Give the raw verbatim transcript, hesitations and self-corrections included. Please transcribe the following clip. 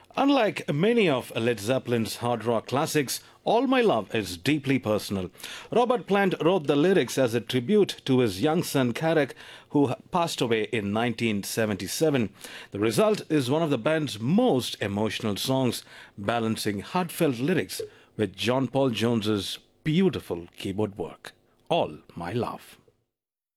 Unlike many of Led Zeppelin's hard rock classics, All My Love is deeply personal. Robert Plant wrote the lyrics as a tribute to his young son Carrick, who passed away in nineteen seventy-seven. The result is one of the band's most emotional songs, balancing heartfelt lyrics with John Paul Jones's beautiful keyboard work. All My Love.